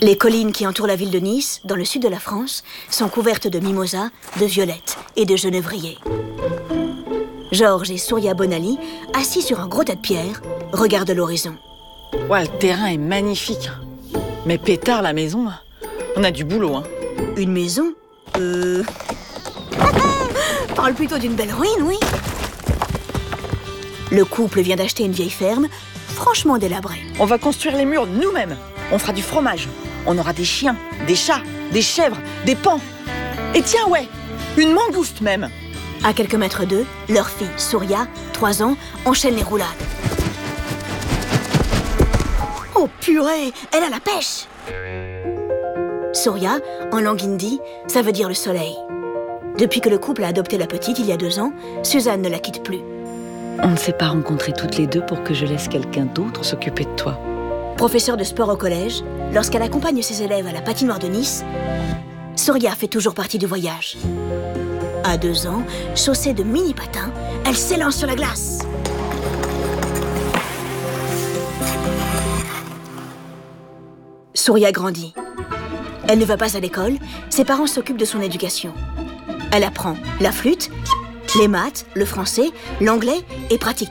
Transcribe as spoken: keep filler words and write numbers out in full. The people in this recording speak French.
Les collines qui entourent la ville de Nice, dans le sud de la France, sont couvertes de mimosas, de violettes et de genévriers. Georges et Souria Bonali, assis sur un gros tas de pierres, regardent l'horizon. Ouais, le terrain est magnifique. Mais pétard, la maison, on a du boulot, hein. Une maison Euh... Parle plutôt d'une belle ruine, oui. Le couple vient d'acheter une vieille ferme, franchement délabrée. On va construire les murs nous-mêmes. On fera du fromage. On aura des chiens, des chats, des chèvres, des paons. Et tiens, ouais, une mangouste même. À quelques mètres d'eux, leur fille, Souria, trois ans, enchaîne les roulades. Oh purée, elle a la pêche! Souria, en langue hindi, ça veut dire le soleil. Depuis que le couple a adopté la petite il y a deux ans, Suzanne ne la quitte plus. On ne s'est pas rencontrés toutes les deux pour que je laisse quelqu'un d'autre s'occuper de toi. Professeure de sport au collège, lorsqu'elle accompagne ses élèves à la patinoire de Nice, Souria fait toujours partie du voyage. À deux ans, chaussée de mini-patins, elle s'élance sur la glace. Souria grandit. Elle ne va pas à l'école, ses parents s'occupent de son éducation. Elle apprend la flûte, les maths, le français, l'anglais et pratique